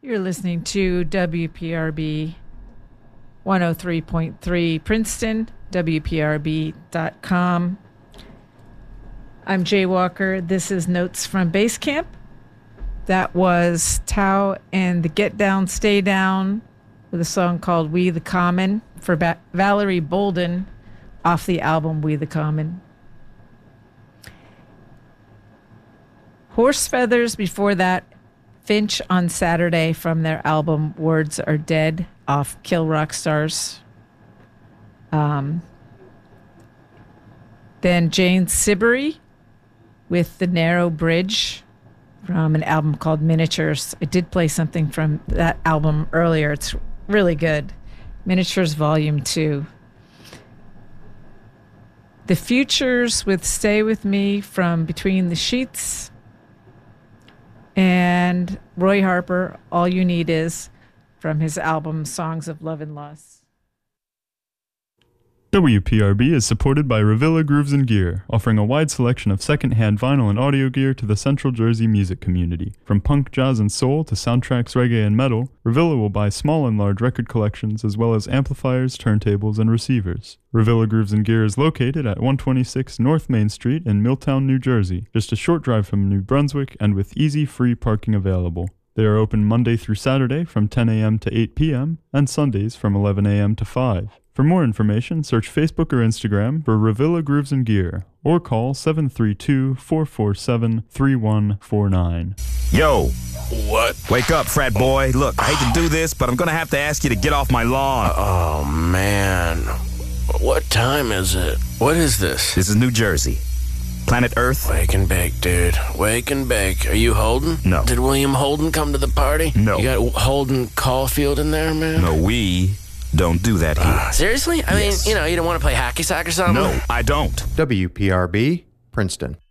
You're listening to WPRB 103.3 Princeton, WPRB.com. I'm Jay Walker. This is Notes from Base Camp. That was Tao and the Get Down, Stay Down with a song called We the Common for Valerie Bolden off the album We the Common. Horse Feathers before that, Finch on Saturday from their album Words Are Dead off Kill Rock Stars. Then Jane Siberry with The Narrow Bridge from an album called Miniatures. I did play something from that album earlier. It's really good. Miniatures Volume 2. The Futures with Stay With Me from Between the Sheets. And Roy Harper, All You Need Is, from his album Songs of Love and Loss. WPRB is supported by Revilla Grooves and Gear, offering a wide selection of second-hand vinyl and audio gear to the Central Jersey music community. From punk, jazz, and soul to soundtracks, reggae, and metal, Revilla will buy small and large record collections as well as amplifiers, turntables, and receivers. Revilla Grooves and Gear is located at 126 North Main Street in Milltown, New Jersey, just a short drive from New Brunswick and with easy free parking available. They are open Monday through Saturday from 10 a.m. to 8 p.m. and Sundays from 11 a.m. to 5. For more information, search Facebook or Instagram for Revilla Grooves and Gear or call 732-447-3149. Yo! What? Wake up, frat boy. Look, I hate to do this, but I'm gonna have to ask you to get off my lawn. Oh, man. What time is it? What is this? This is New Jersey. Planet Earth? Wake and bake, dude. Wake and bake. Are you Holden? No. Did William Holden come to the party? No. You got Holden Caulfield in there, man? No, we don't do that here. Seriously? I mean, you don't want to play hacky sack or something? No, I don't. WPRB, Princeton.